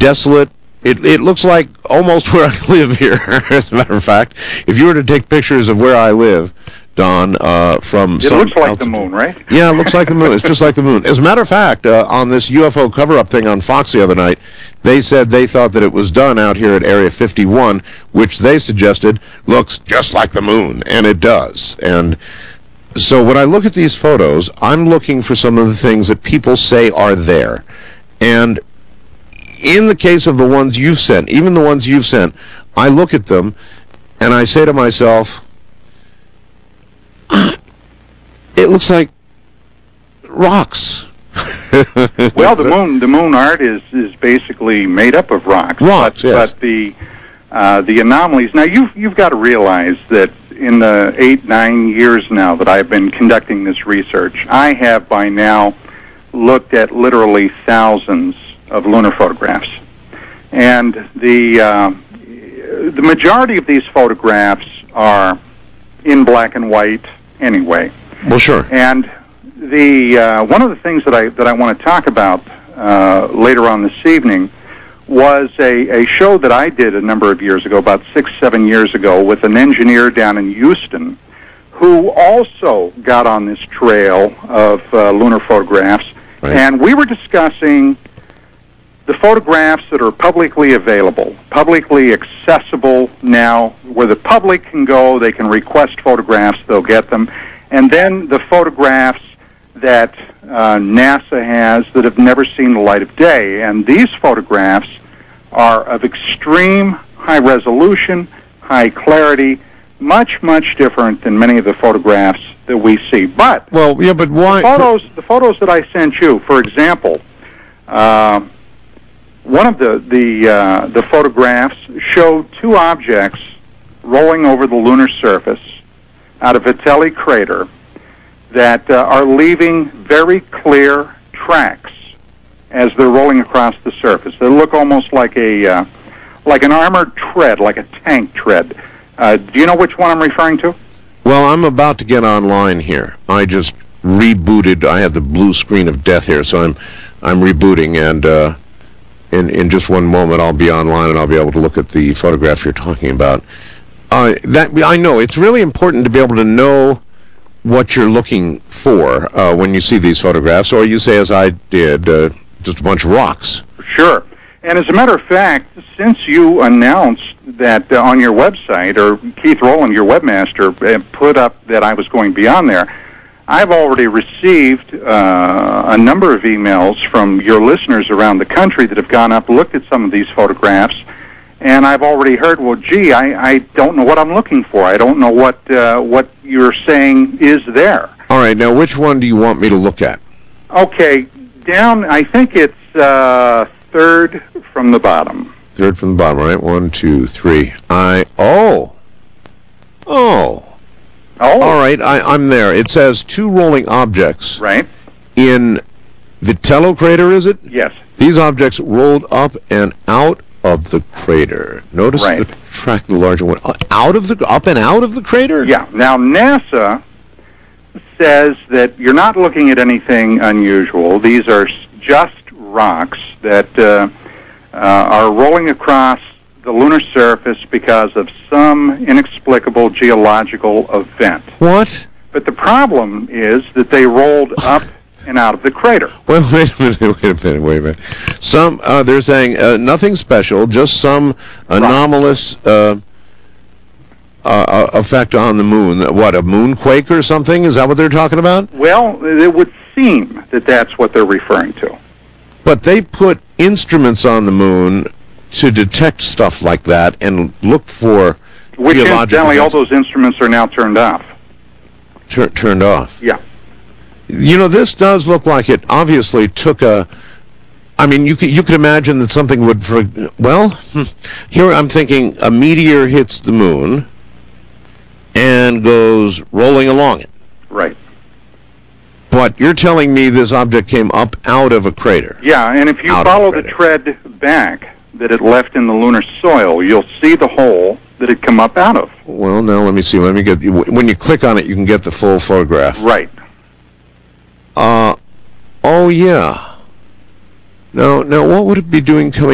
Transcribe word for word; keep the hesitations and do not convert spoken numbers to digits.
desolate. It, it looks like almost where I live here, as a matter of fact. If you were to take pictures of where I live, Don, uh, from It some looks like altitude. the moon, right? Yeah, it looks like the moon. It's just like the moon. As a matter of fact, uh, on this U F O cover-up thing on Fox the other night, they said they thought that it was done out here at Area fifty-one, which they suggested looks just like the moon, and it does. And so when I look at these photos, I'm looking for some of the things that people say are there. And in the case of the ones you've sent, even the ones you've sent, I look at them and I say to myself, it looks like rocks. Well, the moon, the moon art is, is basically made up of rocks. Rocks, but, yes. But the uh, the anomalies. Now, you've you've got to realize that in the eight nine years now that I've been conducting this research, I have by now looked at literally thousands of lunar photographs, and the uh, the majority of these photographs are in black and white anyway. Well, sure. And the uh, one of the things that I that I want to talk about uh, later on this evening was a, a show that I did a number of years ago, about six, seven years ago, with an engineer down in Houston who also got on this trail of uh, lunar photographs. Right. And we were discussing the photographs that are publicly available, publicly accessible now, where the public can go, they can request photographs, they'll get them, and then the photographs that uh, NASA has that have never seen the light of day. And these photographs are of extreme high resolution, high clarity, much, much different than many of the photographs that we see. But well, yeah, but why? The photos, the photos that I sent you, for example, uh, one of the the uh, the photographs showed two objects rolling over the lunar surface out of Vitelli crater that uh, are leaving very clear tracks as they're rolling across the surface. They look almost like a uh, like an armored tread, like a tank tread. Uh, do you know which one I'm referring to? Well, I'm about to get online here. I just rebooted. I had the blue screen of death here, so I'm I'm rebooting, and uh, in in just one moment I'll be online and I'll be able to look at the photograph you're talking about. Uh, that I know it's really important to be able to know what you're looking for uh, when you see these photographs, or you say, as I did, uh, just a bunch of rocks. Sure. And as a matter of fact, since you announced that uh, on your website, or Keith Rowland, your webmaster, uh, put up that I was going to be on there, I've already received uh, a number of emails from your listeners around the country that have gone up, looked at some of these photographs, and I've already heard, well, gee, I, I don't know what I'm looking for. I don't know what uh, what you're saying is there. All right, now which one do you want me to look at? Okay, down, I think it's uh, third from the bottom. Third from the bottom, right? One, two, three. I, oh. Oh. Oh. All right, I, I'm there. It says two rolling objects. Right. In Vitello crater, is it? Yes. These objects rolled up and out of the crater. Notice Right. the track, the larger one. Uh, out of the, up and out of the crater? Yeah. Now, NASA says that you're not looking at anything unusual. These are s- just rocks that uh, uh, are rolling across the lunar surface because of some inexplicable geological event. What? But the problem is that they rolled up and out of the crater. Well, wait a minute, wait a minute, wait a minute. Some, uh, they're saying uh, nothing special, just some anomalous uh, uh, effect on the moon. What, a moonquake or something? Is that what they're talking about? Well, it would seem that that's what they're referring to. But they put instruments on the moon to detect stuff like that and look for Which, geological incidentally, all events. those instruments are now turned off. Tur- turned off. Yeah. You know, this does look like it obviously took a... I mean, you could, you could imagine that something would... For, well, hmm, here I'm thinking a meteor hits the moon and goes rolling along it. Right. But you're telling me this object came up out of a crater. Yeah, and if you Out of follow the the tread back that it left in the lunar soil, you'll see the hole that it come up out of. Well, now let me see. Let me get... When you click on it, you can get the full photograph. Right. Uh, oh, yeah. Now, now, what would it be doing coming